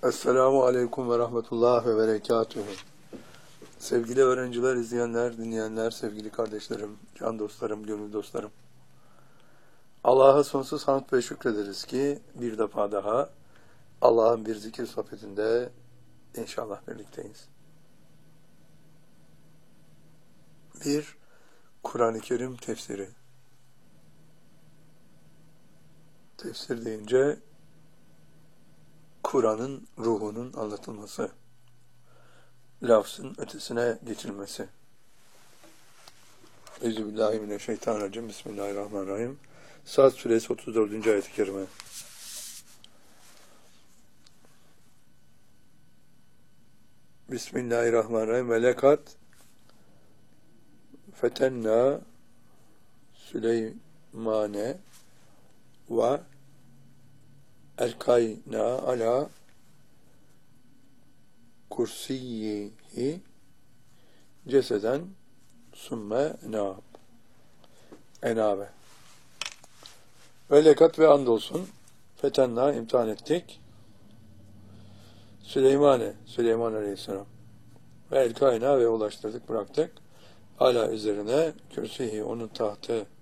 Esselamu Aleyküm ve Rahmetullah ve Berekatuhu. Sevgili öğrenciler, izleyenler, dinleyenler, sevgili kardeşlerim, can dostlarım, gönül dostlarım. Allah'a sonsuz hamd ve şükrederiz ki bir defa daha Allah'ın bir zikir sohbetinde inşallah birlikteyiz. Bir, Kur'an-ı Kerim tefsiri. Tefsir deyince Kur'an'ın ruhunun anlatılması, lafzın ötesine geçilmesi. Euzubillahimineşşeytanirracim. Bismillahirrahmanirrahim. Sad suresi 34. ayet-i kerime. Bismillahirrahmanirrahim. Ve lekad fetenna Süleymane ve elkayna ala kursiyyihi ceseden sümme enabe. Ve lekat ve andolsun fetenna imtihan ettik Süleyman Aleyhisselam ve elkayna ve ulaştırdık, bıraktık ala üzerine kürsüyü, onun tahtı